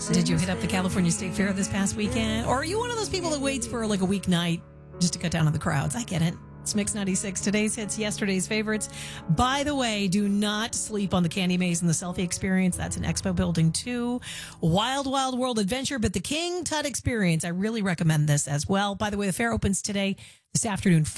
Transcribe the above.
Did you hit up the California State Fair this past weekend? Or are you one of those people that waits for like a weeknight just to cut down on the crowds? I get it. It's Mix 96. Today's hits, yesterday's favorites. By the way, do not sleep on the Candy Maze and the Selfie Experience. That's an expo building too. Wild Wild World Adventure, but the King Tut Experience. I really recommend this as well. By the way, the fair opens today, this afternoon.